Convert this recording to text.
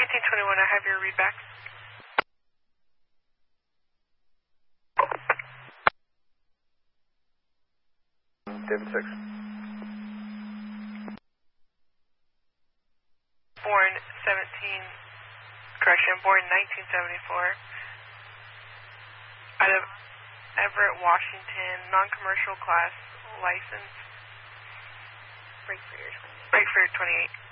1921, I have your readback. David 6. Born 1974. Out of Everett, Washington, non-commercial class license. Break for your 28. Break for your 28.